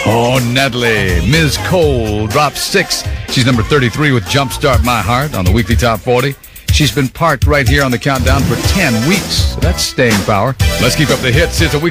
Oh, Natalie. Ms. Cole drops 6. She's number 33 with Jumpstart My Heart on the weekly Top 40. She's been parked right here on the countdown for 10 weeks. So that's staying power. Let's keep up the hits. It's a week.